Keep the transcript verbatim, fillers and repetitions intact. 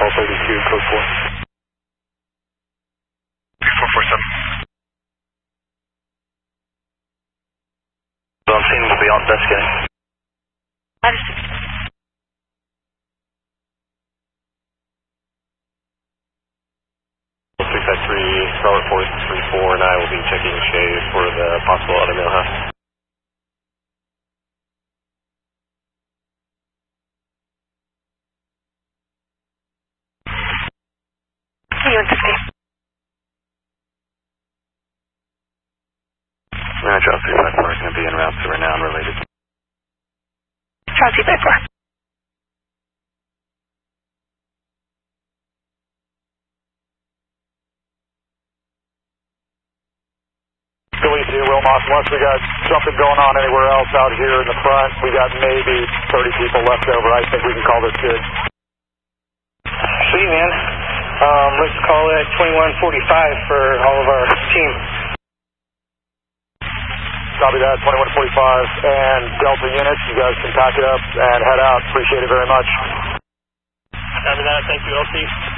Call thirty-two, code four. three four four seven. So I'm seeing we'll be out investigating. three five three, Charlotte four three four, and I will be checking Shay for the possible other male house. You want to stay? Manager three five four is going to be en route to Renown related. Charles three five four. Philly to Wilmot, unless we got something going on anywhere else out here in the front, we got maybe thirty people left over. I think we can call this good. Sweet, man. Um, let's call it twenty-one forty-five for all of our team. Copy that, twenty-one forty-five. And Delta units, you guys can pack it up and head out. Appreciate it very much. Copy that. Thank you, L C.